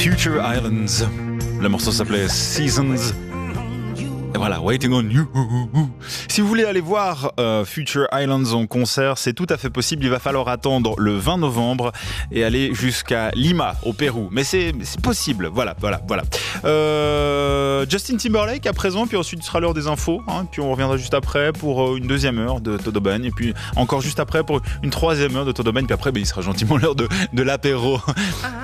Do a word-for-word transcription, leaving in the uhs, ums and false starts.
Future Islands. Le morceau s'appelait Seasons. Et voilà, Waiting on You. Si vous voulez aller voir euh, Future Islands en concert, c'est tout à fait possible. Il va falloir attendre le vingt novembre et aller jusqu'à Lima, au Pérou. Mais c'est, c'est possible. Voilà, voilà, voilà. Euh, Justin Timberlake à présent, puis ensuite ce sera l'heure des infos. Hein, puis on reviendra juste après pour une deuxième heure de Todo Ben. Et puis encore juste après pour une troisième heure de Todo Ben. Puis après, ben, il sera gentiment l'heure de, de l'apéro.